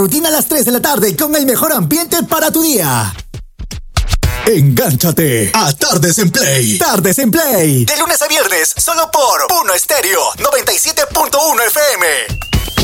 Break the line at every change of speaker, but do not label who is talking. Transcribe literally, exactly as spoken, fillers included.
Rutina a las tres de la tarde con el mejor ambiente para tu día. Engánchate a Tardes en Play. Tardes en Play. De lunes a viernes, solo por Puno Estéreo noventa y siete punto uno F M.